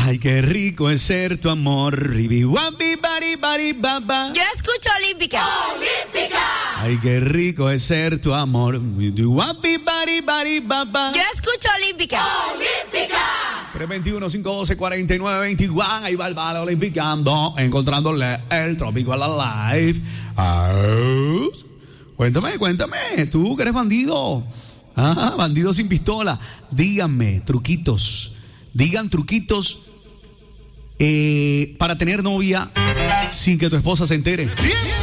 Ay, qué rico es ser tu amor. Baba. Yo escucho Olímpica. Olímpica. Ay, qué rico es ser tu amor. Baba. Yo escucho Olímpica. Olímpica. 321-512-4921. Ahí va el Vale Olimpicando, encontrándole el Tropical Alive. Cuéntame, tú que eres bandido. Bandido sin pistola. Díganme truquitos. Digan truquitos para tener novia sin que tu esposa se entere.